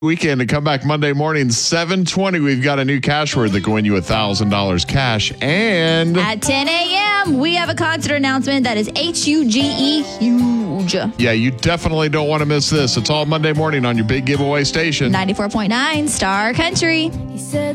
weekend and come back Monday morning, 7:20. We've got a new cash word that can win you $1,000 cash. And at 10 a.m., we have a concert announcement that is HUGE, huge. Yeah, you definitely don't want to miss this. It's all Monday morning on your big giveaway station. 94.9 Star Country.